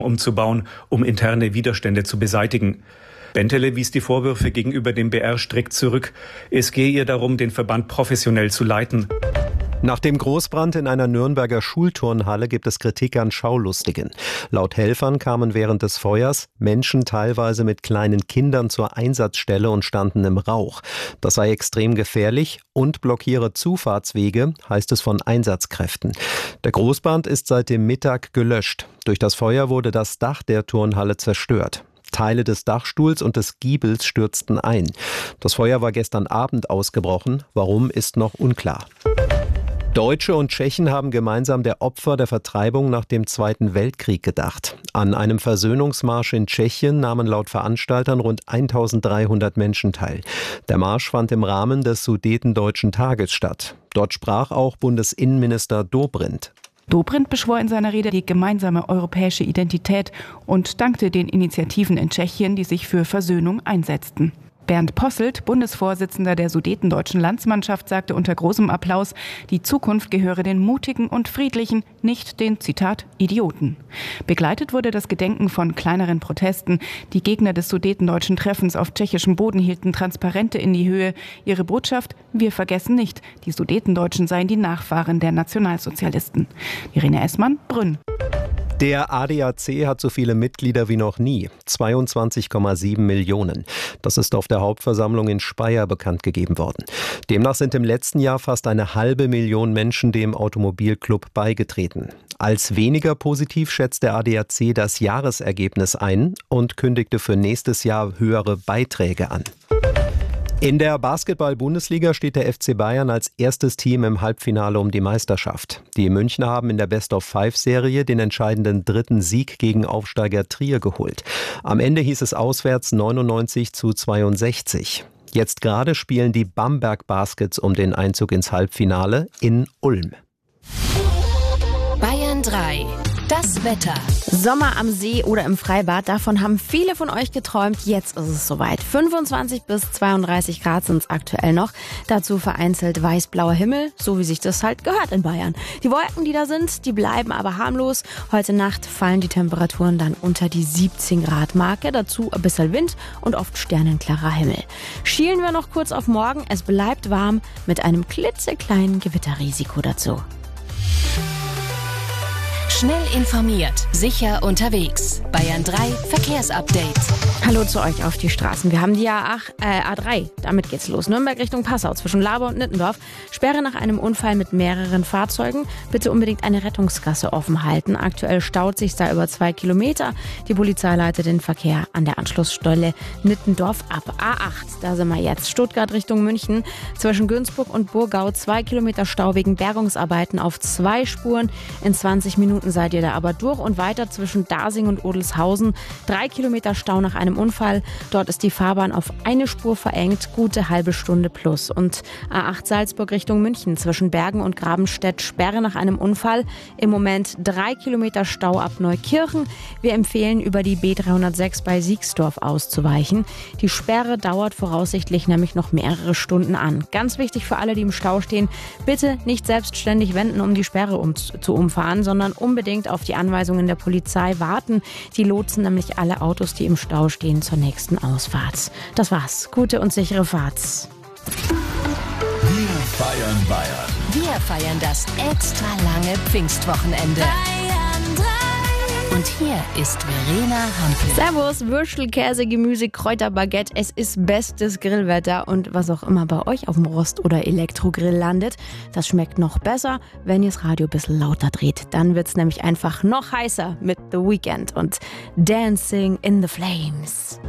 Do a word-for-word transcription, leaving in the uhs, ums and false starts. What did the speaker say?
umzubauen, um interne Widerstände zu beseitigen. Bentele wies die Vorwürfe gegenüber dem B R strikt zurück. Es gehe ihr darum, den Verband professionell zu leiten. Nach dem Großbrand in einer Nürnberger Schulturnhalle gibt es Kritik an Schaulustigen. Laut Helfern kamen während des Feuers Menschen teilweise mit kleinen Kindern zur Einsatzstelle und standen im Rauch. Das sei extrem gefährlich und blockiere Zufahrtswege, heißt es von Einsatzkräften. Der Großbrand ist seit dem Mittag gelöscht. Durch das Feuer wurde das Dach der Turnhalle zerstört. Teile des Dachstuhls und des Giebels stürzten ein. Das Feuer war gestern Abend ausgebrochen. Warum, ist noch unklar. Deutsche und Tschechen haben gemeinsam der Opfer der Vertreibung nach dem Zweiten Weltkrieg gedacht. An einem Versöhnungsmarsch in Tschechien nahmen laut Veranstaltern rund eintausenddreihundert Menschen teil. Der Marsch fand im Rahmen des Sudetendeutschen Tages statt. Dort sprach auch Bundesinnenminister Dobrindt. Dobrindt beschwor in seiner Rede die gemeinsame europäische Identität und dankte den Initiativen in Tschechien, die sich für Versöhnung einsetzten. Bernd Posselt, Bundesvorsitzender der Sudetendeutschen Landsmannschaft, sagte unter großem Applaus, die Zukunft gehöre den Mutigen und Friedlichen, nicht den, Zitat, Idioten. Begleitet wurde das Gedenken von kleineren Protesten. Die Gegner des Sudetendeutschen Treffens auf tschechischem Boden hielten Transparente in die Höhe. Ihre Botschaft: Wir vergessen nicht, die Sudetendeutschen seien die Nachfahren der Nationalsozialisten. Irene Essmann, Brünn. Der A D A C hat so viele Mitglieder wie noch nie, zweiundzwanzig Komma sieben Millionen. Das ist auf der Hauptversammlung in Speyer bekannt gegeben worden. Demnach sind im letzten Jahr fast eine halbe Million Menschen dem Automobilclub beigetreten. Als weniger positiv schätzt der A D A C das Jahresergebnis ein und kündigte für nächstes Jahr höhere Beiträge an. In der Basketball-Bundesliga steht der F C Bayern als erstes Team im Halbfinale um die Meisterschaft. Die Münchner haben in der Best-of-Five-Serie den entscheidenden dritten Sieg gegen Aufsteiger Trier geholt. Am Ende hieß es auswärts neunundneunzig zu zweiundsechzig. Jetzt gerade spielen die Bamberg Baskets um den Einzug ins Halbfinale in Ulm. Bayern drei. Das Wetter. Sommer am See oder im Freibad, davon haben viele von euch geträumt. Jetzt ist es soweit. fünfundzwanzig bis zweiunddreißig Grad sind es aktuell noch. Dazu vereinzelt weiß-blauer Himmel, so wie sich das halt gehört in Bayern. Die Wolken, die da sind, die bleiben aber harmlos. Heute Nacht fallen die Temperaturen dann unter die siebzehn Grad Marke. Dazu ein bisschen Wind und oft sternenklarer Himmel. Schielen wir noch kurz auf morgen. Es bleibt warm mit einem klitzekleinen Gewitterrisiko dazu. Schnell informiert, sicher unterwegs. Bayern drei Verkehrsupdate. Hallo zu euch auf die Straßen. Wir haben die A drei, damit geht's los. Nürnberg Richtung Passau zwischen Laber und Nittendorf. Sperre nach einem Unfall mit mehreren Fahrzeugen. Bitte unbedingt eine Rettungsgasse offen halten. Aktuell staut sich da über zwei Kilometer. Die Polizei leitet den Verkehr an der Anschlussstelle Nittendorf ab. A acht, da sind wir jetzt. Stuttgart Richtung München. Zwischen Günzburg und Burgau zwei Kilometer Stau wegen Bergungsarbeiten auf zwei Spuren. In zwanzig Minuten seid ihr da aber durch und weiter zwischen Dasing und Odelshausen. Drei Kilometer Stau nach einem Unfall. Dort ist die Fahrbahn auf eine Spur verengt, gute halbe Stunde plus. Und A acht Salzburg Richtung München zwischen Bergen und Grabenstedt Sperre nach einem Unfall. Im Moment drei Kilometer Stau ab Neukirchen. Wir empfehlen, über die B dreihundertsechs bei Siegsdorf auszuweichen. Die Sperre dauert voraussichtlich nämlich noch mehrere Stunden an. Ganz wichtig für alle, die im Stau stehen, bitte nicht selbstständig wenden, um die Sperre um, zu umfahren, sondern unbedingt auf die Anweisungen der Polizei warten. Die lotsen nämlich alle Autos, die im Stau stehen, zur nächsten Ausfahrt. Das war's. Gute und sichere Fahrt. Wir feiern Bayern. Wir feiern das extra lange Pfingstwochenende. Bayern drei. Und hier ist Verena Hampel. Servus, Würstel, Käse, Gemüse, Kräuter, Baguette. Es ist bestes Grillwetter und was auch immer bei euch auf dem Rost- oder Elektrogrill landet, das schmeckt noch besser, wenn ihr das Radio ein bisschen lauter dreht. Dann wird's nämlich einfach noch heißer mit The Weeknd und Dancing in the Flames.